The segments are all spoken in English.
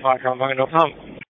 Firecom.com.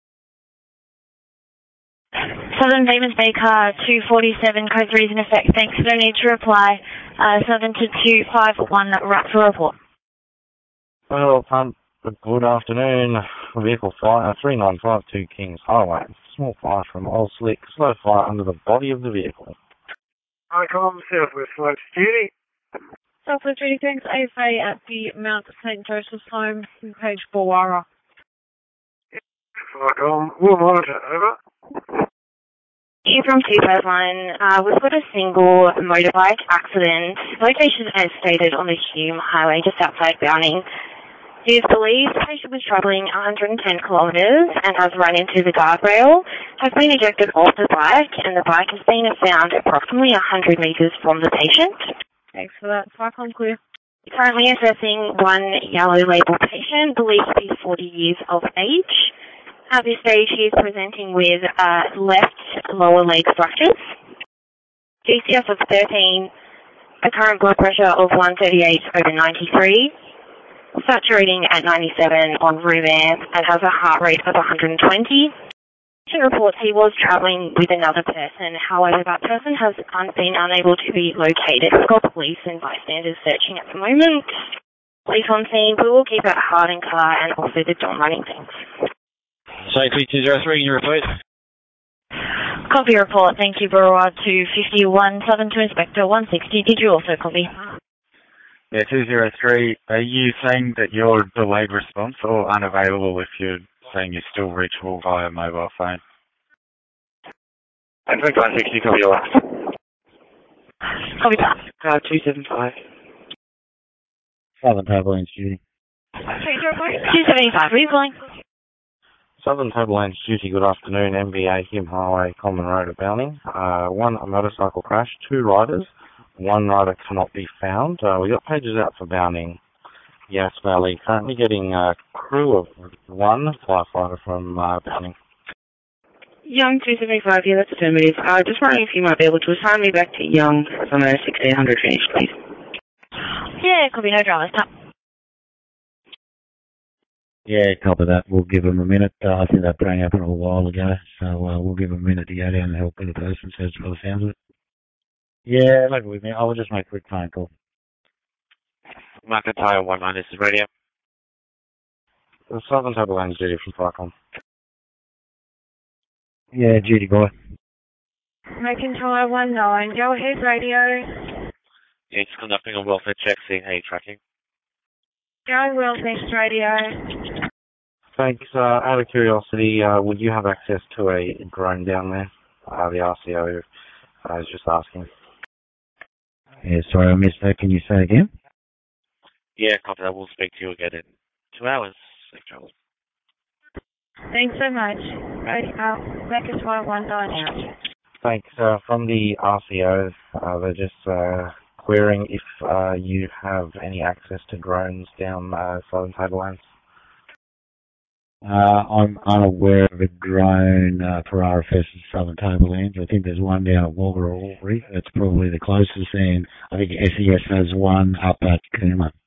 Southern Demons Bay car 247, code 3 is in effect. Thanks. No need to reply. 7 to 251, wrap for report. Well, good afternoon. Vehicle fire 3952 Kings Highway. Small fire from Old Slick. Slow fire under the body of the vehicle. Firecom, Southwest Flight Duty. Southwest Duty, thanks. AFA at the Mount St. Joseph's home, page Bawara. Firecom, we'll monitor, over. Here from Superline, we've got a single motorbike accident. Location as stated on the Hume Highway just outside Browning. It is believed the patient was travelling 110 kilometres and has run into the guardrail, has been ejected off the bike, and the bike has been found approximately 100 metres from the patient. Thanks for that. Firecom clear. Currently assessing one yellow label patient, believed to be 40 years of age. At this stage, he is presenting with left lower leg fractures, GCS of 13, a current blood pressure of 138/93, saturating at 97 on room air, and has a heart rate of 120. Patient reports he was travelling with another person, however that person has been unable to be located. We've got police and bystanders searching at the moment. Police on scene, we will keep it hard in car and also the dawn running things. Safety 203, you repeat? Copy report, thank you, Burrowa 251, Southern to Inspector 160. Did you also copy? Yeah, 203. Are you saying that you're delayed response or unavailable if you're saying you're still reachable via mobile phone? I think 160, copy your last. Copy that. 275. Southern Tablelands Duty. 275, where are you calling? Southern Tablelands Duty, good afternoon. MBA Hume Highway, Common Road at Browning. One, a motorcycle crash, 2 riders. One rider cannot be found. We got pages out for Browning, Yass Valley. Currently getting a crew of 1 firefighter from Browning. Young 275, yeah, that's affirmative. Just wondering if you might be able to assign me back to Young from a 1600 finish, please. Yeah, could be no dramas. Yeah, copy that. We'll give them a minute. I think that rang up a little while ago, so we'll give them a minute to go down and help the person, so it's by the sounds of it. Yeah, leave it with me. I will just make a quick phone call. McIntyre 19, this is radio. The Southern Tablelands Duty from Firecom. Yeah, duty boy. McIntyre 19, go ahead, radio. Yeah, it's conducting a welfare check, seeing how you're tracking. Go well, thanks, radio. Thanks. Out of curiosity, would you have access to a drone down there? The RCO, I was just asking. Yeah, sorry, I missed that. Can you say again? Yeah, copy that. We'll speak to you again in 2 hours. Safe travels. Thanks so much. McIntyre 19 out. Thanks. From the RCO, they're just querying if you have any access to drones down Southern Tablelands. I'm unaware of a drone for RFS in Southern Tablelands. I think there's one down at Walgara Albury. That's probably the closest, and I think SES has one up at Cooma.